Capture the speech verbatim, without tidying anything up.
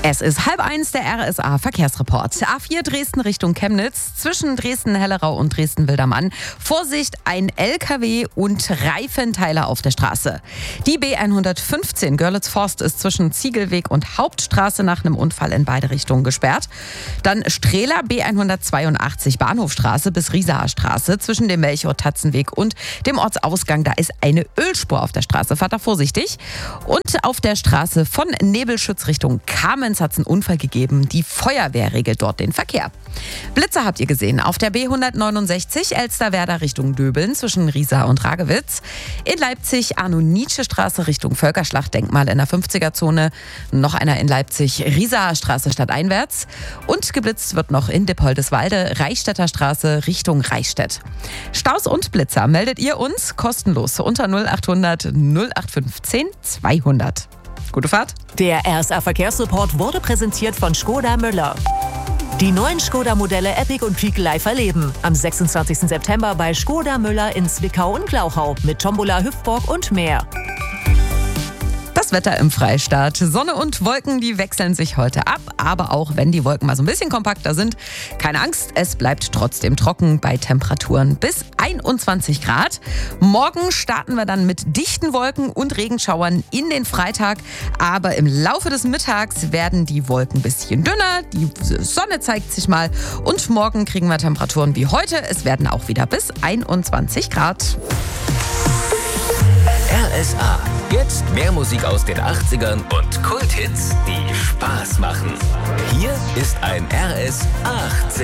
Es ist halb eins, der R S A-Verkehrsreport. A vier Dresden Richtung Chemnitz, zwischen Dresden-Hellerau und Dresden-Wildermann. Vorsicht, ein L K W und Reifenteile auf der Straße. Die B hundertfünfzehn Görlitz-Forst ist zwischen Ziegelweg und Hauptstraße nach einem Unfall in beide Richtungen gesperrt. Dann Strehler B hundertzweiundachtzig Bahnhofstraße bis Riesaer Straße zwischen dem Melchior-Tatzenweg und dem Ortsausgang. Da ist eine Ölspur auf der Straße. Fahrt da vorsichtig. Und auf der Straße von Nebelschütz Richtung Kamenz hat es einen Unfall gegeben. Die Feuerwehr regelt dort den Verkehr. Blitzer habt ihr gesehen. Auf der B hundertneunundsechzig Elsterwerda Richtung Döbeln zwischen Riesa und Ragewitz. In Leipzig Arno-Nietzsche-Straße Richtung Völkerschlachtdenkmal in der fünfziger-Zone. Noch einer in Leipzig Riesaer Straße stadteinwärts. Und geblitzt wird noch in Dippoldeswalde Reichstätter Straße Richtung Reichstätt. Staus und Blitzer meldet ihr uns kostenlos unter null achthundert null acht fünfzehn zweihundert. Gute Fahrt. Der R S A-Verkehrsreport wurde präsentiert von Skoda Müller. Die neuen Skoda-Modelle Epic und Peak live erleben. Am sechsundzwanzigsten September bei Skoda Müller in Zwickau und Glauchau mit Tombola, Hüpfburg und mehr. Das Wetter im Freistaat. Sonne und Wolken, die wechseln sich heute ab. Aber auch wenn die Wolken mal so ein bisschen kompakter sind, keine Angst, es bleibt trotzdem trocken bei Temperaturen bis einundzwanzig Grad. Morgen starten wir dann mit dichten Wolken und Regenschauern in den Freitag. Aber im Laufe des Mittags werden die Wolken ein bisschen dünner. Die Sonne zeigt sich mal. Und morgen kriegen wir Temperaturen wie heute. Es werden auch wieder bis einundzwanzig Grad. R S A. Jetzt mehr Musik aus den achtzigern und Kulthits, die Spaß machen. Hier ist ein R S achtzehn.